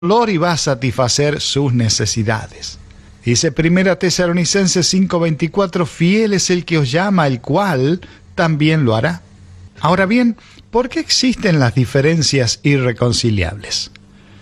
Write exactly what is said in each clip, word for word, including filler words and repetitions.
dolor y va a satisfacer sus necesidades. Dice Primera Tesalonicenses cinco veinticuatro, fiel es el que os llama, el cual también lo hará. Ahora bien, ¿por qué existen las diferencias irreconciliables?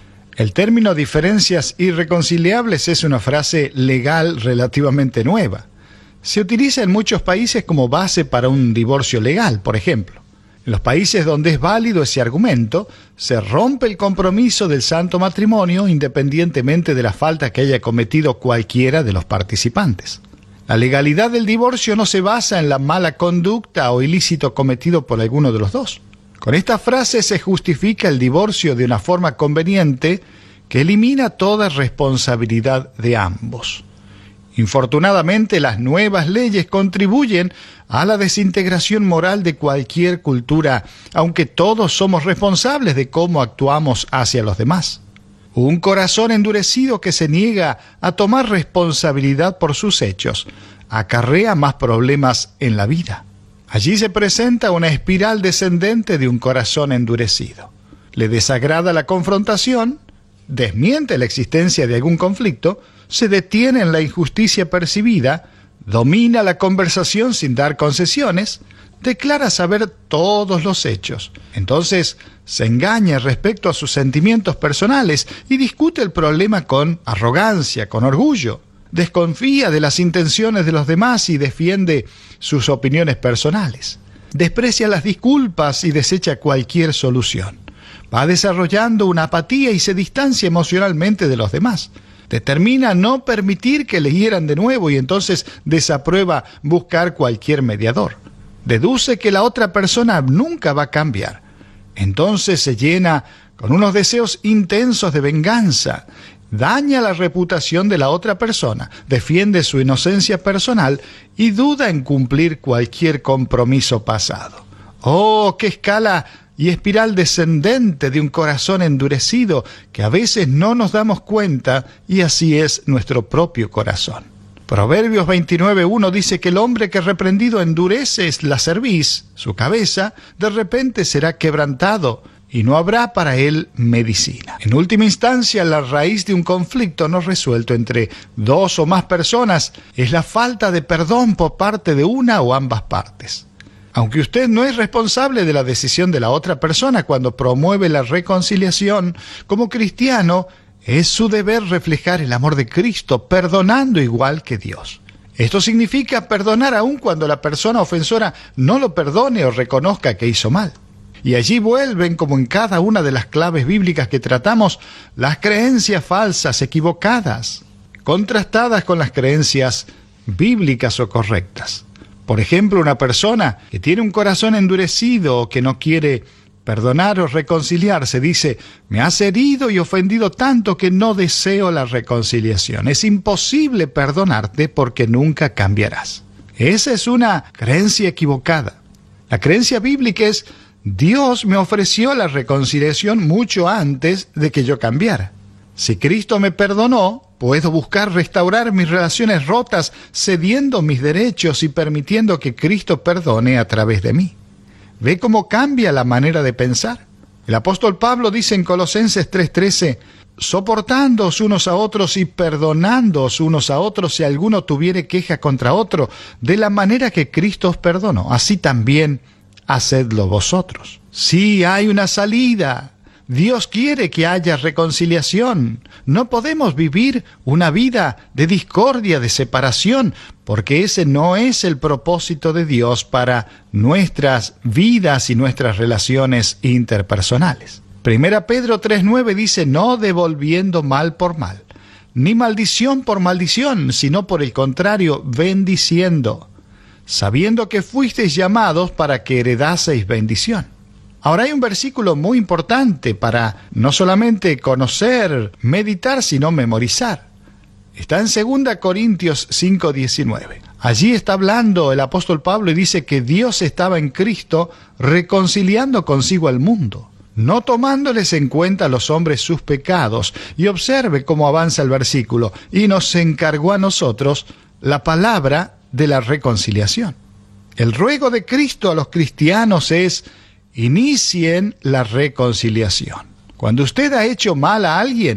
El término diferencias irreconciliables es una frase legal relativamente nueva. Se utiliza en muchos países como base para un divorcio legal, por ejemplo. En los países donde es válido ese argumento, se rompe el compromiso del santo matrimonio independientemente de la falta que haya cometido cualquiera de los participantes. La legalidad del divorcio no se basa en la mala conducta o ilícito cometido por alguno de los dos. Con esta frase se justifica el divorcio de una forma conveniente que elimina toda responsabilidad de ambos. Infortunadamente, las nuevas leyes contribuyen a la desintegración moral de cualquier cultura, aunque todos somos responsables de cómo actuamos hacia los demás. Un corazón endurecido que se niega a tomar responsabilidad por sus hechos acarrea más problemas en la vida. Allí se presenta una espiral descendente de un corazón endurecido. Le desagrada la confrontación, desmiente la existencia de algún conflicto, se detiene en la injusticia percibida, domina la conversación sin dar concesiones, declara saber todos los hechos. Entonces se engaña respecto a sus sentimientos personales y discute el problema con arrogancia, con orgullo. Desconfía de las intenciones de los demás y defiende sus opiniones personales. Desprecia las disculpas y desecha cualquier solución. Va desarrollando una apatía y se distancia emocionalmente de los demás. Determina no permitir que le hieran de nuevo y entonces desaprueba buscar cualquier mediador. Deduce que la otra persona nunca va a cambiar. Entonces se llena con unos deseos intensos de venganza. Daña la reputación de la otra persona, defiende su inocencia personal y duda en cumplir cualquier compromiso pasado. ¡Oh, qué escala y espiral descendente de un corazón endurecido que a veces no nos damos cuenta, y así es nuestro propio corazón! Proverbios veintinueve uno dice que el hombre que reprendido endurece la cerviz, su cabeza, de repente será quebrantado y no habrá para él medicina. En última instancia, la raíz de un conflicto no resuelto entre dos o más personas es la falta de perdón por parte de una o ambas partes. Aunque usted no es responsable de la decisión de la otra persona cuando promueve la reconciliación, como cristiano, es su deber reflejar el amor de Cristo, perdonando igual que Dios. Esto significa perdonar aun cuando la persona ofensora no lo perdone o reconozca que hizo mal. Y allí vuelven, como en cada una de las claves bíblicas que tratamos, las creencias falsas, equivocadas, contrastadas con las creencias bíblicas o correctas. Por ejemplo, una persona que tiene un corazón endurecido o que no quiere perdonar o reconciliarse dice: me has herido y ofendido tanto que no deseo la reconciliación. Es imposible perdonarte porque nunca cambiarás. Esa es una creencia equivocada. La creencia bíblica es: Dios me ofreció la reconciliación mucho antes de que yo cambiara. Si Cristo me perdonó, puedo buscar restaurar mis relaciones rotas, cediendo mis derechos y permitiendo que Cristo perdone a través de mí. ¿Ve cómo cambia la manera de pensar? El apóstol Pablo dice en Colosenses tres trece, soportándoos unos a otros y perdonándoos unos a otros si alguno tuviere queja contra otro, de la manera que Cristo os perdonó, así también hacedlo vosotros. Sí, hay una salida. Dios quiere que haya reconciliación. No podemos vivir una vida de discordia, de separación, porque ese no es el propósito de Dios para nuestras vidas y nuestras relaciones interpersonales. Primera Pedro tres nueve dice: no devolviendo mal por mal, ni maldición por maldición, sino por el contrario, bendiciendo, sabiendo que fuisteis llamados para que heredaseis bendición. Ahora hay un versículo muy importante para no solamente conocer, meditar, sino memorizar. Está en segunda Corintios cinco diecinueve. Allí está hablando el apóstol Pablo y dice que Dios estaba en Cristo reconciliando consigo al mundo, no tomándoles en cuenta a los hombres sus pecados. Y observe cómo avanza el versículo: y nos encargó a nosotros la palabra de la reconciliación. El ruego de Cristo a los cristianos es: inicien la reconciliación. Cuando usted ha hecho mal a alguien,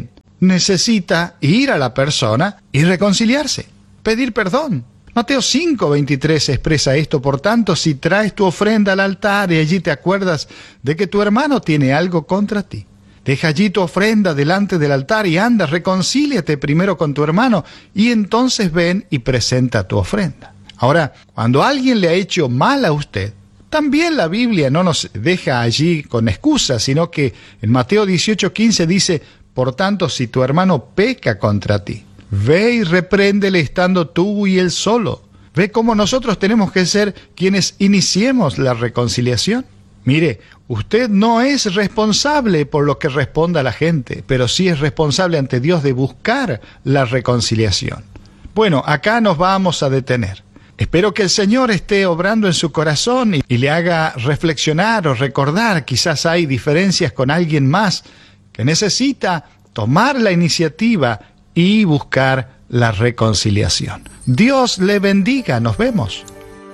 necesita ir a la persona y reconciliarse, pedir perdón. Mateo cinco veintitrés expresa esto: por tanto, si traes tu ofrenda al altar y allí te acuerdas de que tu hermano tiene algo contra ti, deja allí tu ofrenda delante del altar y anda, reconcíliate primero con tu hermano y entonces ven y presenta tu ofrenda. Ahora, cuando alguien le ha hecho mal a usted, también la Biblia no nos deja allí con excusas, sino que en Mateo dieciocho quince dice: por tanto, si tu hermano peca contra ti, ve y repréndele estando tú y él solo. Ve cómo nosotros tenemos que ser quienes iniciemos la reconciliación. Mire, usted no es responsable por lo que responda la gente, pero sí es responsable ante Dios de buscar la reconciliación. Bueno, acá nos vamos a detener. Espero que el Señor esté obrando en su corazón y, y le haga reflexionar o recordar. Quizás hay diferencias con alguien más que necesita tomar la iniciativa y buscar la reconciliación. Dios le bendiga. Nos vemos.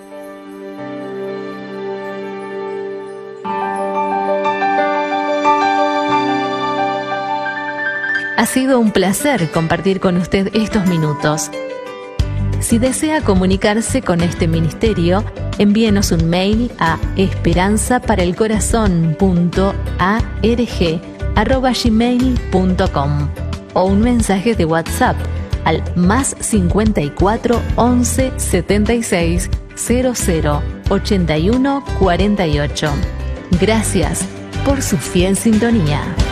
Ha sido un placer compartir con usted estos minutos. Si desea comunicarse con este ministerio, envíenos un mail a esperanzaparaelcorazon punto org arroba gmail punto com o un mensaje de WhatsApp al más cincuenta y cuatro once setenta y seis cero cero ochenta y uno cuarenta y ocho. Gracias por su fiel sintonía.